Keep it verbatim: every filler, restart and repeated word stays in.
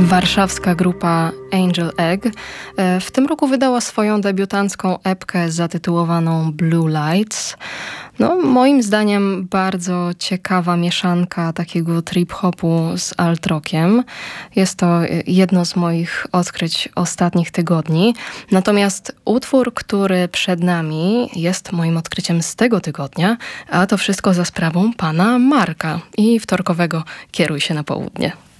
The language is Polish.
Warszawska grupa Angel Egg w tym roku wydała swoją debiutancką epkę zatytułowaną Blue Lights. No, moim zdaniem bardzo ciekawa mieszanka takiego trip-hopu z alt-rockiem. Jest to jedno z moich odkryć ostatnich tygodni. Natomiast utwór, który przed nami, jest moim odkryciem z tego tygodnia, a to wszystko za sprawą pana Marka i wtorkowego Kieruj się na południe.